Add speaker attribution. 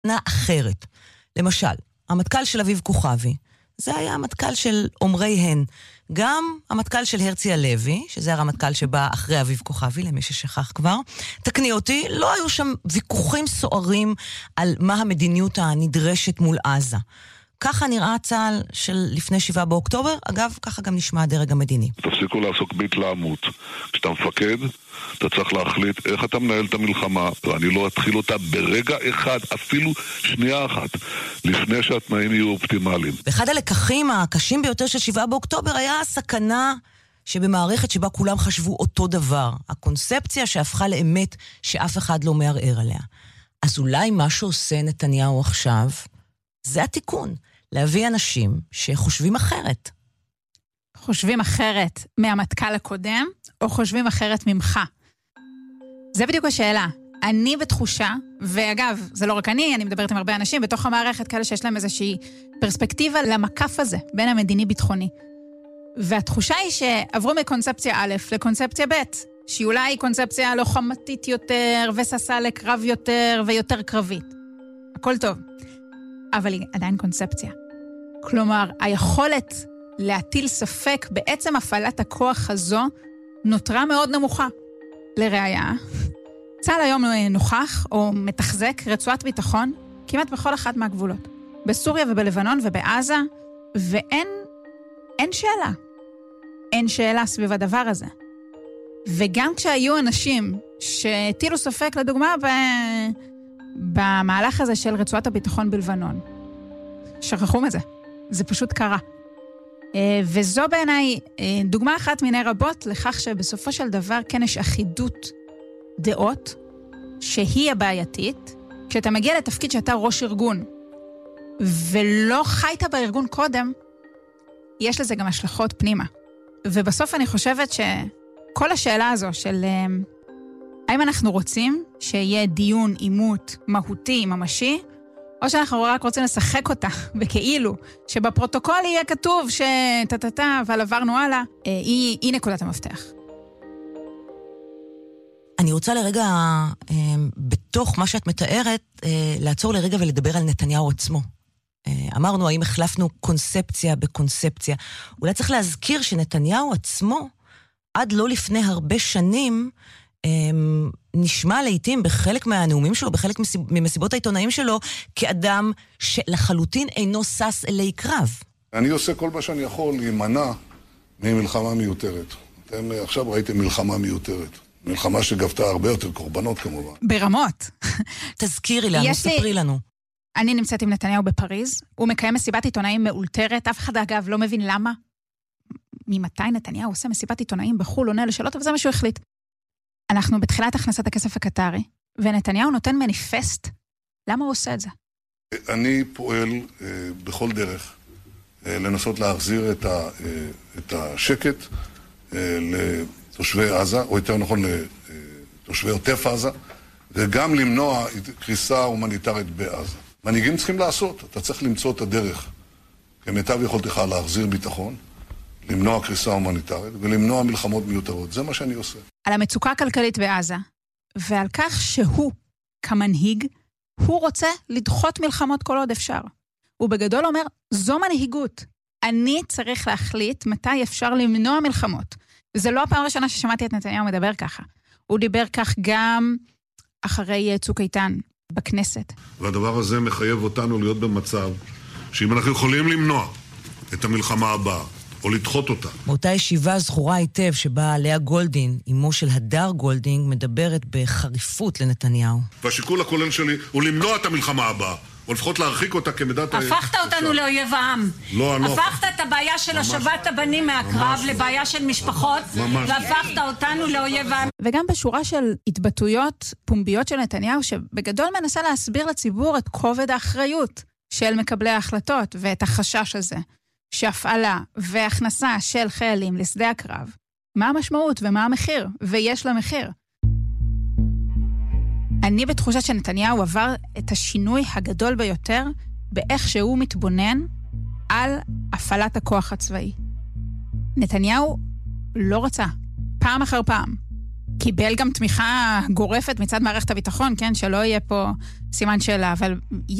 Speaker 1: אחרת. למשל, המטכ"ל של אביב כוכבי, זה היה המטכ"ל של עומרי הן. גם המטכ"ל של הרצי הלוי, שזה הרמטכ"ל שבא אחרי אביב כוכבי, למי ששכח כבר, תקני אותי, לא היו שם ויכוחים סוערים על מה המדיניות הנדרשת מול עזה. ככה נראה צה"ל של לפני 7 באוקטובר, אגב, ככה גם נשמע הדרג המדיני.
Speaker 2: תפסיקו לעסוק בהתלהמות. כשאתה מפקד, אתה צריך להחליט איך אתה מנהל את המלחמה, ואני לא אתחיל אותה ברגע אחד, אפילו שנייה אחת, לפני שהתנאים יהיו אופטימליים.
Speaker 1: ואחד הלקחים הקשים ביותר של 7 באוקטובר היה הסכנה שבמערכת שבה כולם חשבו אותו דבר. הקונספציה שהפכה לאמת שאף אחד לא מערער עליה. אז אולי מה שעושה נתניהו עכשיו, זה התיקון. להביא אנשים שחושבים אחרת.
Speaker 3: חושבים אחרת מהמטכ"ל הקודם, או חושבים אחרת ממך? זה בדיוק השאלה. אני בתחושה, ואגב, זה לא רק אני מדברת עם הרבה אנשים, בתוך המערכת כאלה שיש להם איזושהי פרספקטיבה למקף הזה, בין המדיני-ביטחוני. והתחושה היא שעברו מקונספציה א' לקונספציה ב', שהיא אולי קונספציה לוחמתית יותר, וססה לקרב יותר, ויותר קרבית. הכל טוב. אבל היא עדיין קונספציה. כלומר, היכולת להטיל ספק בעצם הפעלת הכוח הזו נותרה מאוד נמוכה. לראיה, צה"ל היום נוכח או מתחזק רצועת ביטחון כמעט בכל אחד מהגבולות. בסוריה ובלבנון ובעזה, ואין שאלה. אין שאלה סביב הדבר הזה. וגם כשהיו אנשים שהטילו ספק, לדוגמה, במהלך הזה של רצועת הביטחון בלבנון, שכחו מזה. זה פשוט קרה. וזו בעיניי דוגמה אחת מיני רבות לכך שבסופו של דבר כן יש אחידות דעות שהיא הבעייתית. כשאתה מגיע לתפקיד שאתה ראש ארגון ולא חיית בארגון קודם, יש לזה גם השלכות פנימה. ובסוף אני חושבת שכל השאלה הזו של האם אנחנו רוצים שיהיה דיון עימות מהותי, ממשי, או שאנחנו רק רוצים לשחק אותה בכאילו, שבפרוטוקול יהיה כתוב שטטטה, אבל עברנו הלאה, היא נקודת המפתח.
Speaker 1: אני רוצה לרגע, בתוך מה שאת מתארת, לעצור לרגע ולדבר על נתניהו עצמו. אמרנו, האם החלפנו קונספציה בקונספציה. אולי צריך להזכיר שנתניהו עצמו, עד לא לפני הרבה שנים, נשמע לעתים בחלק מהנאומים שלו, בחלק ממסיבות העיתונאים שלו, כאדם שלחלוטין אינו סס אלי קרב.
Speaker 2: אני עושה כל מה שאני יכול להימנע ממלחמה מיותרת. אתם עכשיו ראיתם מלחמה מיותרת. מלחמה שגבתה הרבה יותר קורבנות כמובן.
Speaker 3: ברמות.
Speaker 1: תזכירי לנו, ספרי לנו.
Speaker 3: אני נמצאת עם נתניהו בפריז, הוא מקיים מסיבת עיתונאים מאולתרת, אף אחד אגב לא מבין למה. ממתי נתניהו עושה מסיבת עיתונאים בחול, עונה לשאלות, אבל זה מה שהוא החליט. אנחנו בתחילת הכנסת הכסף הקטרי, ונתניהו נותן מניפסט. למה הוא עושה את זה?
Speaker 2: אני פועל בכל דרך לנסות להחזיר את השקט לתושבי עזה, או יותר נכון לתושבי עוטף עזה, וגם למנוע קריסה הומניטרית בעזה. מנהיגים צריכים לעשות, אתה צריך למצוא את הדרך כמיטב יכולתך להחזיר ביטחון, למנוע קריסה הומניטרית ולמנוע מלחמות מיותרות. זה מה שאני עושה.
Speaker 3: על המצוקה הכלכלית בעזה, ועל כך שהוא, כמנהיג, הוא רוצה לדחות מלחמות כל עוד אפשר. הוא בגדול אומר, זו מנהיגות. אני צריך להחליט מתי אפשר למנוע מלחמות. וזה לא הפעם הראשונה ששמעתי את נתניהו מדבר ככה. הוא דיבר כך גם אחרי צוק איתן בכנסת.
Speaker 2: והדבר הזה מחייב אותנו להיות במצב שאם אנחנו יכולים למנוע את המלחמה הבאה, או לדחות אותה.
Speaker 1: באותה ישיבה זכורה היטב שבה לאה גולדין, אמו של הדר גולדין, מדברת בחריפות לנתניהו.
Speaker 2: והשיקול הכולל שלי הוא למנוע את המלחמה הבאה, או לפחות להרחיק אותה כמידת...
Speaker 4: הפכת אותנו לאויב העם.
Speaker 2: לא, אני לא...
Speaker 4: הפכת את הבעיה של השבת הבנים מהקרב לבעיה של משפחות, והפכת אותנו לאויב העם.
Speaker 3: וגם בשורה של התבטאויות פומביות של נתניהו, שבגדול מנסה להסביר לציבור את כובד האחריות של מקבלי ההחלטות, ואת החשש הזה. שהפעלה והכנסה של חיילים לשדה הקרב, מה המשמעות ומה המחיר, ויש לה מחיר. אני בתחושה שנתניהו עבר את השינוי הגדול ביותר, באיך שהוא מתבונן על הפעלת הכוח הצבאי. נתניהו לא רצה, פעם אחר פעם, קיבל גם תמיכה גורפת מצד מערכת הביטחון, כן, שלא יהיה פה סימן שאלה, אבל